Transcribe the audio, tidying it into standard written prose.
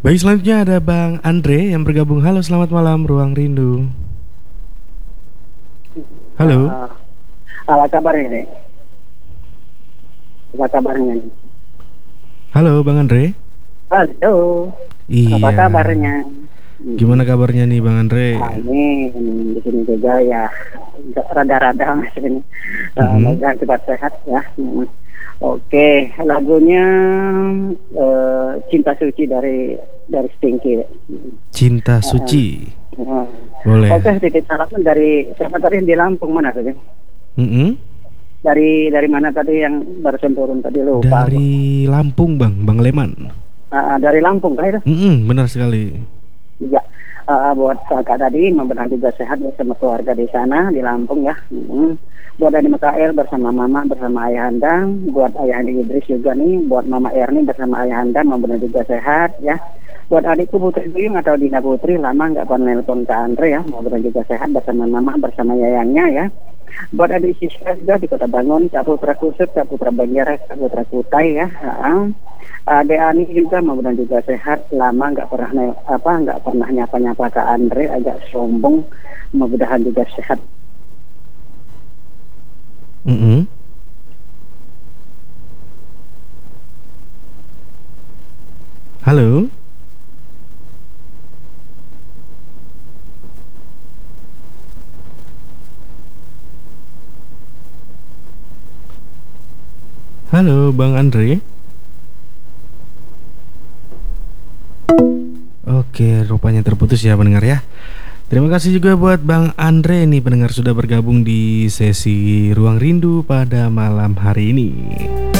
Baik, selanjutnya ada Bang Andre yang bergabung. Halo, selamat malam Ruang Rindu. Halo. Eh, Apa kabarnya nih? Apa kabarnya nih? Halo Bang Andre. Halo, apa Iya. kabarnya? Gimana kabarnya nih Bang Andre? Ini di sini juga ya, rada-rada masih ini. Mm-mm. Semoga cepat sehat ya. Oke, lagunya Cinta Suci dari Stinky. Cinta Eh, Suci. eh. Oke, Boleh. sedikit saran dari siapa tadi di Lampung mana tadi? Mm-mm. Dari mana tadi yang barusan turun tadi lupa aku. Dari Lampung Bang Leman. Dari Lampung kan itu? Mm-mm, benar sekali. Ya, buat kakak tadi mudah juga sehat bersama keluarga di sana di Lampung ya. Buat Adi Mikael bersama Mama bersama Ayahanda, buat Ayahanda Idris juga nih, buat Mama Erni bersama Ayahanda mudah juga sehat ya. Buat adikku Putri Duyung atau Dina Putri lama nggak pernah nelpon ke Andre ya, mudah juga sehat bersama Mama bersama Yayangnya ya. Buat adik Siska juga di Kota Bangun, Kak Putra Kusut, Kak Putra Banjaras, Kak Putra Kutai ya. Adek Ani juga mudah juga sehat, lama nggak pernah nyapa-nyapa ke Andre, agak sombong, mudah-mudahan juga sehat. Mm-mm. Halo. Halo Bang Andre. Oke, rupanya terputus ya pendengar ya. Terima kasih juga buat Bang Andre nih pendengar sudah bergabung di sesi Ruang Rindu pada malam hari ini.